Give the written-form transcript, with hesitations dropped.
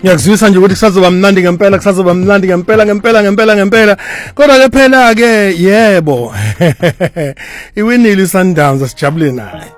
Ngiyakuzwisa nje ukuthi kusazoba mnandi ngempela kusazoba mnandi ngempela kodwa ke phela ke yebo iwinile iSundowns asijabule naye